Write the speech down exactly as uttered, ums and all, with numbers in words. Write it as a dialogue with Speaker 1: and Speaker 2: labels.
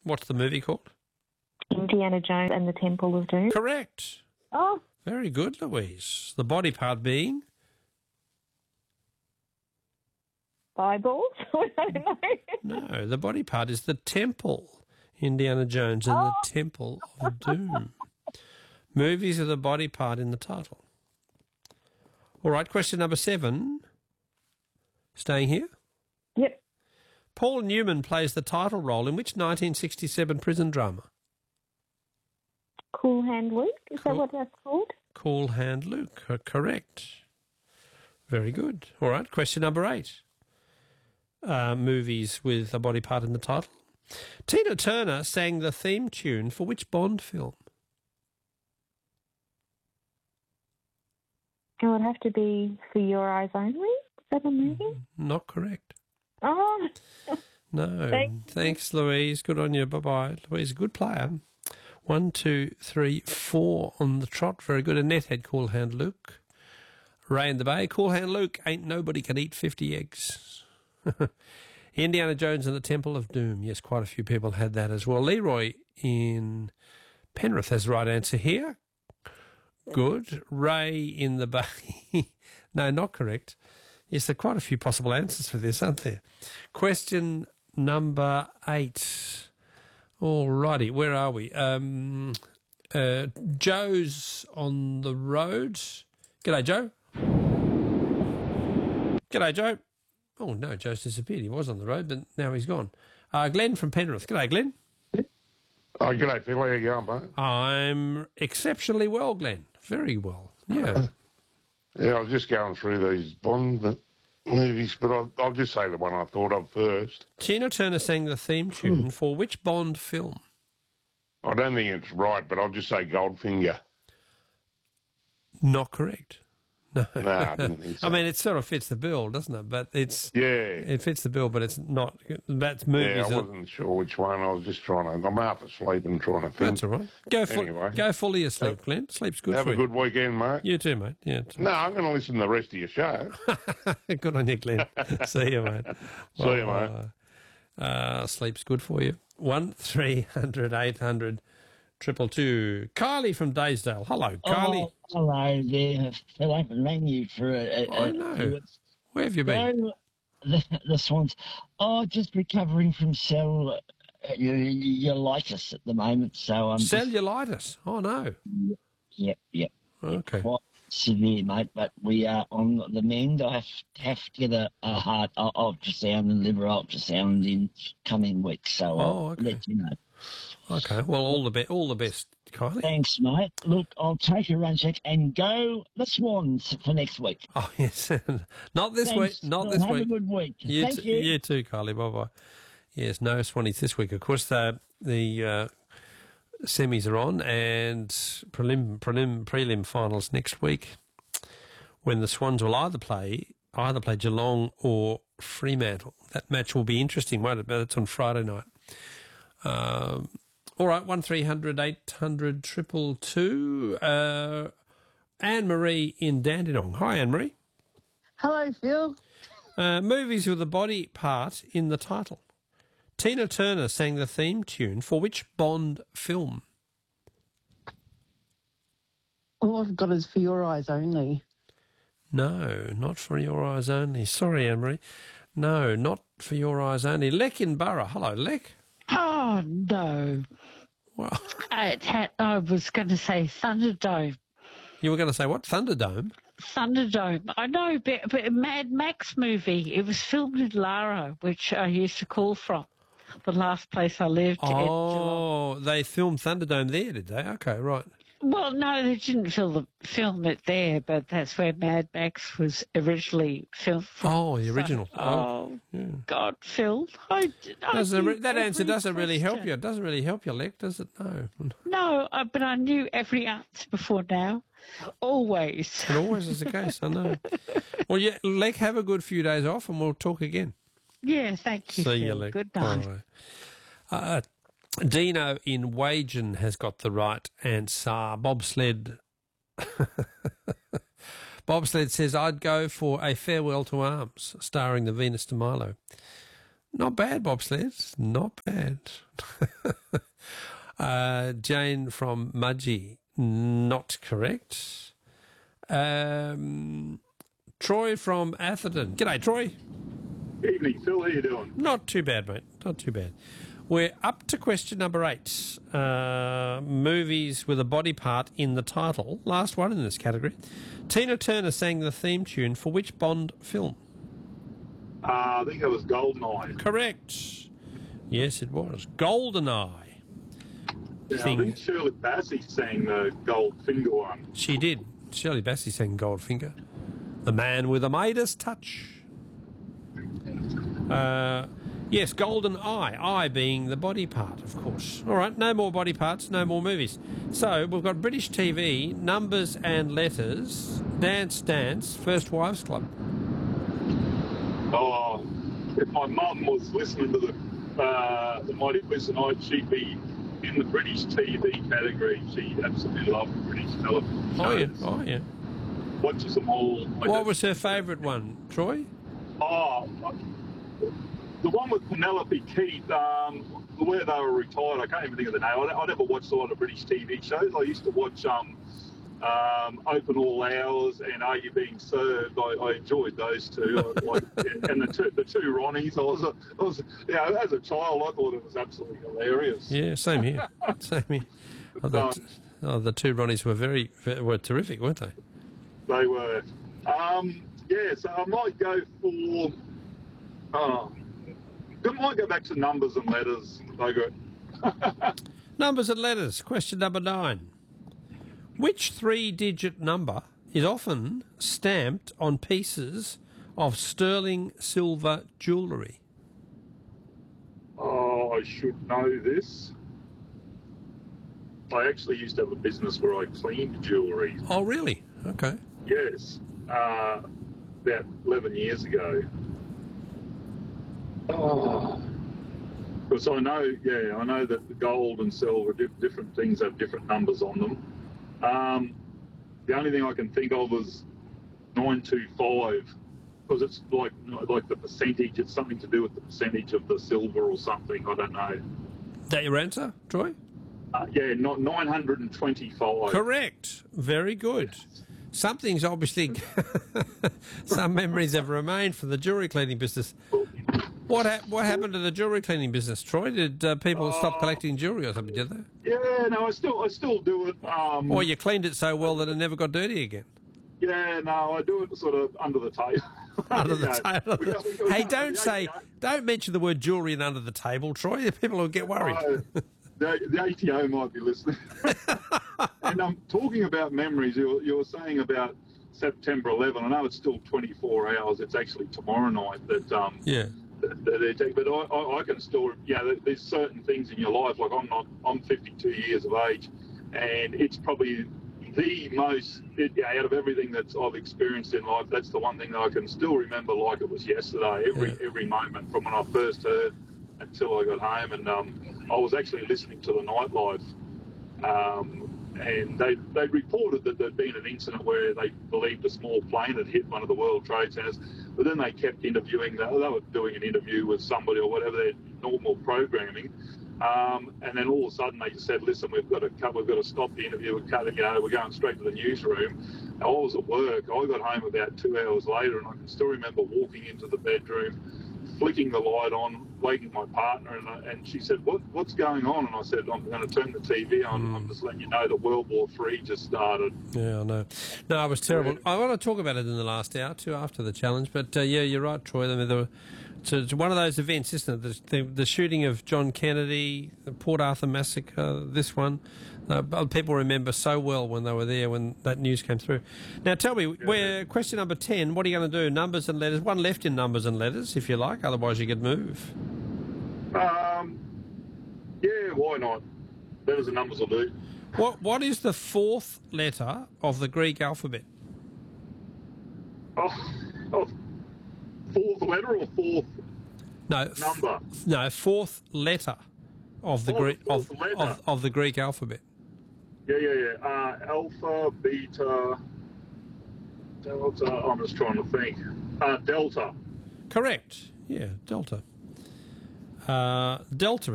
Speaker 1: What's the movie called?
Speaker 2: Indiana Jones and the Temple of Doom.
Speaker 1: Correct.
Speaker 2: Oh.
Speaker 1: Very good, Louise. The body part being?
Speaker 2: Eyeballs? I don't know.
Speaker 1: No, the body part is the temple. Indiana Jones and
Speaker 2: oh.
Speaker 1: the Temple of Doom. Movies are the body part in the title. All right, question number seven. Staying here?
Speaker 2: Yep.
Speaker 1: Paul Newman plays the title role in which nineteen sixty-seven prison drama?
Speaker 2: Cool Hand Luke? Is cool. that what that's called?
Speaker 1: Cool Hand Luke, correct. Very good. All right, question number eight. Uh, movies with a body part in the title. Tina Turner sang the theme tune for which Bond film?
Speaker 2: It would have to be For Your Eyes Only. Is that a movie?
Speaker 1: Not correct.
Speaker 2: Oh.
Speaker 1: No.
Speaker 2: Thanks.
Speaker 1: Thanks, Louise. Good on you. Bye-bye. Louise, a good player. One, two, three, four on the trot. Very good. Annette had Cool Hand Luke. Ray in the Bay. Cool Hand Luke. Ain't nobody can eat fifty eggs. Indiana Jones and the Temple of Doom. Yes, quite a few people had that as well. Leroy in Penrith has the right answer here. Good. Ray in the Bay. No, not correct. Yes, there are quite a few possible answers for this, aren't there? Question number eight. All righty, where are we? Um, uh, Joe's on the road. G'day, Joe. G'day, Joe. Oh, no, Joe's disappeared. He was on the road, but now he's gone. Uh, Glenn from Penrith. G'day, Glenn.
Speaker 3: Oh, g'day, Phil. How you going, mate?
Speaker 1: I'm exceptionally well, Glenn. Very well, yeah.
Speaker 3: Yeah, I was just going through these Bond movies, but I'll, I'll just say the one I thought of first.
Speaker 1: Tina Turner sang the theme tune for which Bond film?
Speaker 3: I don't think it's right, but I'll just say Goldfinger.
Speaker 1: Not correct. No.
Speaker 3: No, I didn't think so.
Speaker 1: I mean, it sort of fits the bill, doesn't it? But it's
Speaker 3: yeah,
Speaker 1: it fits the bill, but it's not. That's movies.
Speaker 3: Yeah, I
Speaker 1: that,
Speaker 3: wasn't sure which one. I was just trying to. I'm half asleep and trying to think.
Speaker 1: That's all right. Go full,
Speaker 3: anyway,
Speaker 1: go fully asleep, Glenn. Sleep's good
Speaker 3: have
Speaker 1: for
Speaker 3: a
Speaker 1: you.
Speaker 3: good weekend, mate.
Speaker 1: You too, mate. Yeah.
Speaker 3: No, I'm going to listen to the rest of your show.
Speaker 1: Good on you, Glenn. See you, mate.
Speaker 3: See you, mate.
Speaker 1: Uh, uh, sleep's good for you. One three hundred eight hundred triple two. Kylie from Daysdale. Hello, Kylie.
Speaker 4: Oh, hello there. Phil, I haven't rang you for a... a
Speaker 1: I know. Where have you been?
Speaker 4: So, the, the Swans. Oh, just recovering from cell... cellulitis at the moment, so... Um,
Speaker 1: Cellulitis? Oh, no.
Speaker 4: Yep, yep.
Speaker 1: Okay.
Speaker 4: Quite severe, mate, but we are on the mend. I have, have to get a, a heart ultrasound and liver ultrasound in coming weeks, so I'll
Speaker 1: Oh, okay.
Speaker 4: let you know.
Speaker 1: Okay. Well, all the best, all the best, Kylie.
Speaker 4: Thanks, mate. Look, I'll take a run check and go the Swans for next week.
Speaker 1: Oh, yes. Not this
Speaker 4: Thanks.
Speaker 1: week. Not
Speaker 4: Well,
Speaker 1: this
Speaker 4: have
Speaker 1: week.
Speaker 4: a good week.
Speaker 1: You
Speaker 4: Thank
Speaker 1: t-
Speaker 4: you.
Speaker 1: You too, Kylie. Bye-bye. Yes, no Swannies this week. Of course, the, the uh, semis are on and prelim, prelim, prelim finals next week when the Swans will either play either play Geelong or Fremantle. That match will be interesting, won't it? But it's on Friday night. Um, all right, one three hundred eight hundred triple two. Uh, Anne-Marie in Dandenong. Hi, Anne-Marie.
Speaker 5: Hello, Phil.
Speaker 1: Uh, movies with a body part in the title. Tina Turner sang the theme tune for which Bond film?
Speaker 5: All I've got is For Your Eyes Only.
Speaker 1: No, not For Your Eyes Only. Sorry, Anne-Marie. No, not For Your Eyes Only. Lek in Borough. Hello, Lek.
Speaker 6: Oh, no.
Speaker 1: Well,
Speaker 6: I, had, I was going to say Thunderdome.
Speaker 1: you were going to say what? Thunderdome?
Speaker 6: Thunderdome. I know, but, but a Mad Max movie. It was filmed in Lara, which I used to call from. The last place I lived.
Speaker 1: Oh, they filmed Thunderdome there, did they? Okay, right.
Speaker 6: Well, no, they didn't film, film it there, but that's where Mad Max was originally filmed from.
Speaker 1: Oh, the original.
Speaker 6: So, oh, yeah. God, Phil. I, I
Speaker 1: Doesn't, that answer
Speaker 6: every
Speaker 1: doesn't really help
Speaker 6: question.
Speaker 1: you. It doesn't really help you, Lek, does it? No.
Speaker 6: No, uh, but I knew every answer before now. Always.
Speaker 1: It always is the case, I know. Well, yeah, Lek, have a good few days off and we'll talk again.
Speaker 6: Yeah, thank you,
Speaker 1: See
Speaker 6: Phil.
Speaker 1: you, Lek.
Speaker 6: Good night.
Speaker 1: Bye. Uh, Dino in Wagen has got the right answer. Bobsled. Bobsled says, I'd go for A Farewell to Arms, starring the Venus de Milo. Not bad, bobsleds. Not bad. uh, Jane from Mudgee. Not correct. Um, Troy from Atherton. G'day, Troy.
Speaker 7: Evening, Phil. How you doing?
Speaker 1: Not too bad, mate. Not too bad. We're up to question number eight. Uh, movies with a body part in the title. Last one in this category. Tina Turner sang the theme tune for which Bond film?
Speaker 7: Uh, I think it was Goldeneye.
Speaker 1: Correct. Yes, it was. Goldeneye.
Speaker 7: Yeah, I
Speaker 1: Thing.
Speaker 7: think Shirley Bassey sang the Goldfinger one.
Speaker 1: She did. Shirley Bassey sang Goldfinger. The man with a Midas touch. Uh, yes, Golden Eye. Eye being the body part, of course. All right, no more body parts, no more movies. So we've got British T V, Numbers and Letters, Dance Dance, First Wives Club.
Speaker 7: Oh, if my mum was listening to the, uh, the Mighty Quiz tonight, she'd be in the British T V category. She absolutely loved British television
Speaker 1: Oh, yeah.
Speaker 7: shows.
Speaker 1: Oh, yeah.
Speaker 7: Watches them all. I
Speaker 1: What
Speaker 7: just-
Speaker 1: was her favourite one, Troy?
Speaker 7: Oh, the one with Penelope Keith, um, where they were retired. I can't even think of the name. I, I never watched a lot of British T V shows. I used to watch um, um, Open All Hours and Are You Being Served. I, I enjoyed those two. I, like, and the two, the two Ronnies. I was, a, I was, you know, as a child, I thought it was absolutely hilarious.
Speaker 1: Yeah, same here. Same here. Oh, the,
Speaker 7: Um,
Speaker 1: oh, the two Ronnies were very, were terrific, weren't they?
Speaker 7: They were. Um, yeah, so I might go for. Oh, I might go back to Numbers and Letters. They got.
Speaker 1: Numbers and letters. Question number nine. Which three-digit number is often stamped on pieces of sterling silver jewellery?
Speaker 7: Oh, I should know this. I actually used to have a business where I cleaned jewellery.
Speaker 1: Oh, really? Okay.
Speaker 7: Yes, uh, about eleven years ago. Oh, because I know, yeah, I know that the gold and silver, di- different things have different numbers on them. Um, the only thing I can think of is nine two five, because it's like like the percentage. It's something to do with the percentage of the silver or something. I don't know.
Speaker 1: Is that your answer, Troy?
Speaker 7: Uh, yeah, not nine hundred and twenty-five.
Speaker 1: Correct. Very good. Something's obviously, some memories have remained from the jewellery cleaning business. What ha- what happened to the jewellery cleaning business, Troy? Did uh, people stop collecting jewellery or something, did they?
Speaker 7: Yeah, no, I still I still do it. Um,
Speaker 1: Or you cleaned it so well that it never got dirty again?
Speaker 7: Yeah, no, I do it sort of under the table.
Speaker 1: Under the
Speaker 7: Yeah.
Speaker 1: table.
Speaker 7: We got- we got-
Speaker 1: Hey,
Speaker 7: we
Speaker 1: don't
Speaker 7: got-
Speaker 1: say, don't mention the word jewellery and under the table, Troy. People will get worried.
Speaker 7: Uh, the, the A T O might be listening. And I'm talking about memories. You were, you were saying about September eleventh. I know it's still twenty-four hours. It's actually tomorrow night that um,
Speaker 1: Yeah.
Speaker 7: that, that they take. But I, I, I can still, yeah, there- there's certain things in your life. Like I'm not, I'm fifty-two years of age, and it's probably the most, it, yeah, out of everything that I've experienced in life, that's the one thing that I can still remember like it was yesterday. Every
Speaker 1: Yeah.
Speaker 7: every moment from when I first heard until I got home, and um, I was actually listening to the nightlife. Um, and they they reported that there'd been an incident where they believed a small plane had hit one of the World Trade Centers, but then they kept interviewing. They, they were doing an interview with somebody or whatever, their normal programming, um, and then all of a sudden they just said, "Listen, we've got to cut, we've got to stop the interview. We're cutting, you know, we're going straight to the newsroom." And I was at work. I got home about two hours later, and I can still remember walking into the bedroom, flicking the light on, waking my partner, and, I, and she said, what, what's going on? And I said, I'm going to turn the T V on.
Speaker 1: Mm.
Speaker 7: I'm just letting you know that World War Three just started.
Speaker 1: Yeah, I know. No, it was terrible. I want to talk about it in the last hour too, after the challenge. But uh, yeah, you're right, Troy. I mean, there were, it's, it's one of those events, isn't it? The, the, the shooting of John Kennedy, the Port Arthur massacre, this one. Uh, people remember so well when they were there when that news came through. Now, tell me, where question number ten. What are you going to do? Numbers and letters. One left in numbers and letters, if you like. Otherwise, you could move.
Speaker 7: Um, yeah, why not? Letters and numbers will do.
Speaker 1: What What is the fourth letter of the Greek alphabet?
Speaker 7: Oh, oh, fourth letter or fourth
Speaker 1: No, f-
Speaker 7: number?
Speaker 1: no, fourth letter of the
Speaker 7: Oh,
Speaker 1: Greek of,
Speaker 7: fourth letter.
Speaker 1: of of the Greek alphabet.
Speaker 7: Yeah, yeah, yeah. Uh, alpha, beta, delta. I'm just trying to think. Uh, delta.
Speaker 1: Correct. Yeah, delta. Uh, Delta